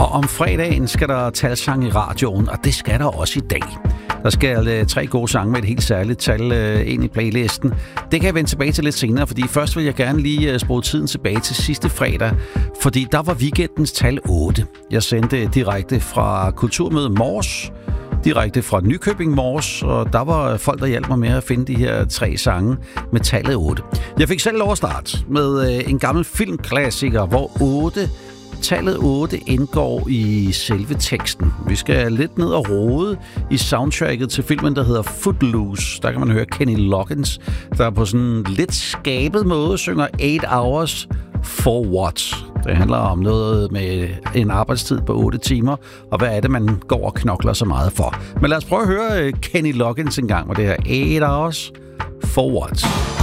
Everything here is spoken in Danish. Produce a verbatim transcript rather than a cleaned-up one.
Og om fredagen skal der talsang i radioen, og det skal der også i dag. Der skal uh, tre gode sange med et helt særligt tal uh, ind i playlisten. Det kan jeg vende tilbage til lidt senere, fordi først vil jeg gerne lige uh, spole tiden tilbage til sidste fredag, fordi der var weekendens tal otte. Jeg sendte direkte fra Kulturmøde Mors, direkte fra Nykøbing Mors, og der var folk, der hjalp mig med at finde de her tre sange med tallet otte. Jeg fik selv lov at starte med uh, en gammel filmklassiker, hvor otte tallet otte indgår i selve teksten. Vi skal lidt ned og rode i soundtracket til filmen, der hedder Footloose. Der kan man høre Kenny Loggins, der på sådan en lidt skabet måde synger eight hours for what? Det handler om noget med en arbejdstid på otte timer, og hvad er det, man går og knokler så meget for. Men lad os prøve at høre Kenny Loggins en gang med det her eight hours for what?